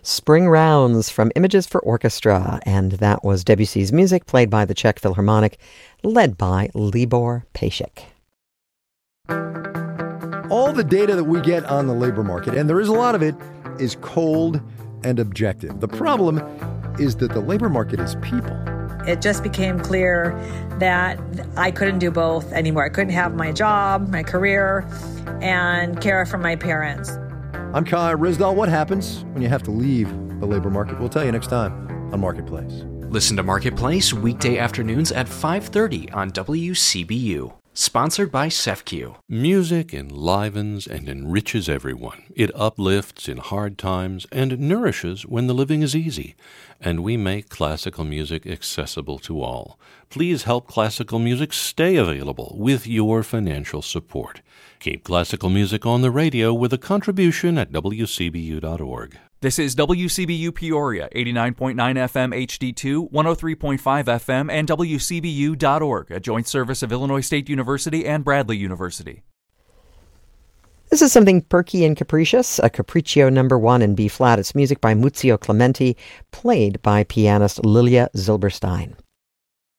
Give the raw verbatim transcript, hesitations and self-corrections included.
Spring Rounds from Images for Orchestra, and that was Debussy's music played by the Czech Philharmonic, led by Libor Pejsik. All the data that we get on the labor market, and there is a lot of it, is cold and objective. The problem is that the labor market is people. It just became clear that I couldn't do both anymore. I couldn't have my job, my career, and care for my parents. I'm Kai Ryssdal. What happens when you have to leave the labor market? We'll tell you next time on Marketplace. Listen to Marketplace weekday afternoons at five thirty on W C B U. Sponsored by C E F Q. Music enlivens and enriches everyone. It uplifts in hard times and nourishes when the living is easy. And we make classical music accessible to all. Please help classical music stay available with your financial support. Keep classical music on the radio with a contribution at W C B U dot org. This is W C B U Peoria, eighty-nine point nine F M H D two, one oh three point five F M, and W C B U dot org, a joint service of Illinois State University and Bradley University. This is something perky and capricious, a Capriccio number one in B-flat. It's music by Muzio Clementi, played by pianist Lilia Zilberstein.